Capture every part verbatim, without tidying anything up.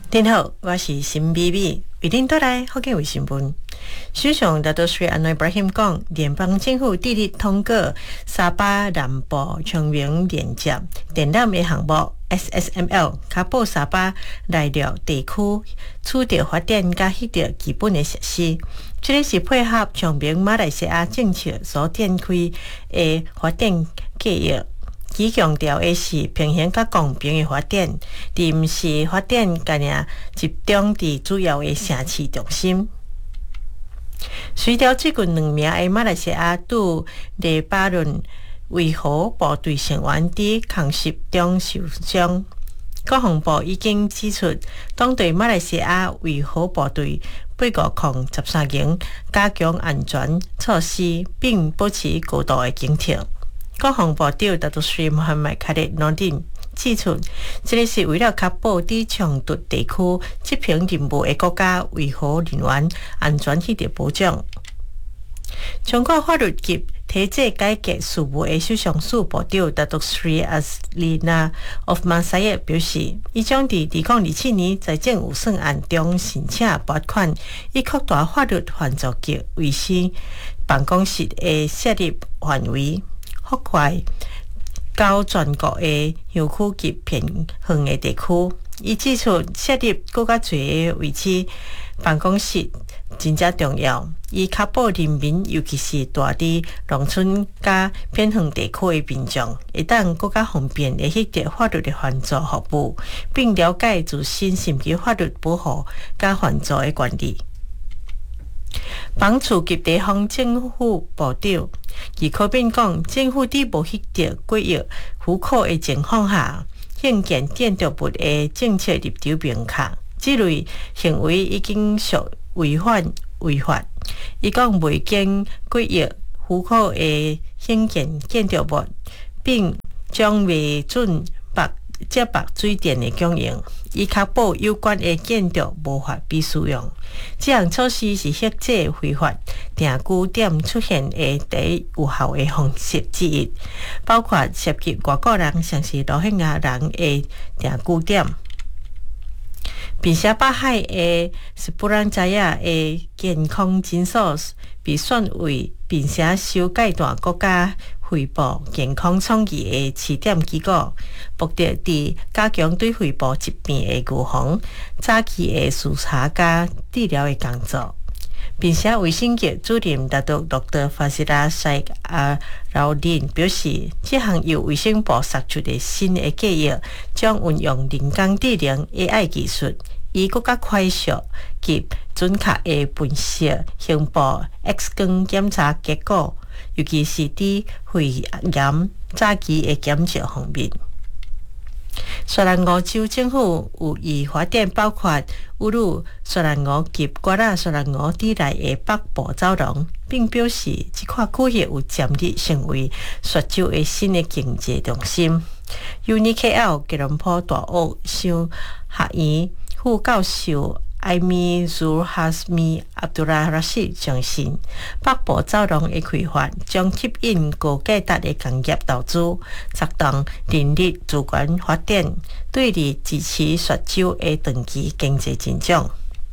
您好，我是陈美美，为您带来福建卫新闻。首相拿督斯里安内布拉欣讲，联邦政府致力通过沙巴南部长明连接电缆的项目 S S M L， 确保沙巴内陆地区取得发展甲迄个基本的设施。这个是配合长明马来西亚政策所展开的发展计划。其强调的是平衡甲公平的发展，而毋是发展干尔集中伫主要的城市中心。随着最近两名的马来西亚驻黎巴嫩维和部队成员伫空袭中受伤，国防部已经指出，当对马来西亚维和部队八五空十三营加强安全措施，并保持高度的警惕。国防部长拿督斯里穆罕默卡列诺丁指出，这个是为了确保伫冲突地区执行任务的国家维和人员安全迄个保障。中国法律及体制改革事务的首相署部长拿督斯里阿斯利纳奥夫曼沙耶表示，伊将伫二零二七年财政预算案中申请拨款，以扩大法律犯罪及卫生办公室的设立范围。覆盖到全国的乡区及偏远的地区。伊指出，设立更加侪的位置办公室真正重要，以确保人民，尤其是住伫农村甲偏远地区的民众，会当更加方便的获得法律的援助服务，并了解自身甚至法律保护甲援助的权利。房厝及地方政府部长伊柯宾讲，政府伫无迄个几亿户口的情况下，兴建建筑物的政策入场明确，这类行为已经属违反违法。伊讲未经几亿户口的兴建建筑物，并将未准白接白水电的供应，以确保有关的建筑无法被使用。这项措施是遏制非法定居点出现的第一有效的方式之一，包括涉及外国人，像是罗兴亚人的定居点，并且巴海的斯布兰扎亚的健康诊所被选为并且受阶段国家肺部健康创意的试点机构，目的伫加强对肺部疾病的预防、早期的巡查加治疗的工作，并且卫生局主任拿督 Doctor Fazila Shaikh Alauddin 表示，这项由卫生部杀出的新的计划，将运用人工智能 A I 技术，以更加快速及准确的分析胸部 X 光检查结果，尤其是伫肺炎早期的检测方面。雪兰莪州政府有意发展包括乌鲁雪兰莪及瓜拉雪兰莪地内的北部走廊，并表示这块区域有潜力成为雪州的新的经济中心。U N I K L 吉隆坡大学商学院副教授艾米祖哈斯米阿杜拉拉西相信，北部走廊的开发将吸引高价值的工业投资，策动人力资源发展，对力支持雪州的长期经济增长。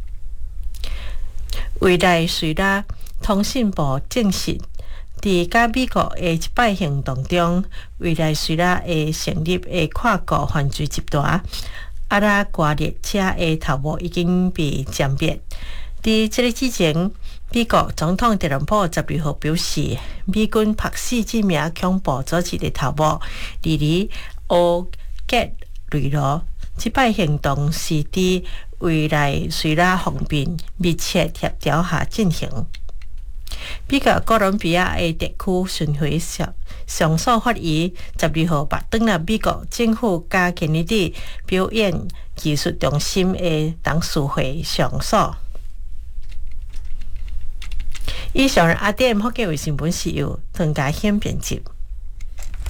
未来随着通信部证实，伫甲美国的一摆行动中，未来随着会成立的跨国犯罪集团。阿拉瓜列车的头目已经被歼灭。伫这个之前，美国总统特朗普十二号表示，美军拍死这名恐怖组织的头目莉莉欧格雷罗。这摆行动是伫未来随拉方面密切协调下进行。美国哥伦比亚的地区巡回上上诉法院十二号把登了美国政府加肯尼迪表演技术中心的董事会上诉。以上阿点福建卫新闻是由唐家轩编辑。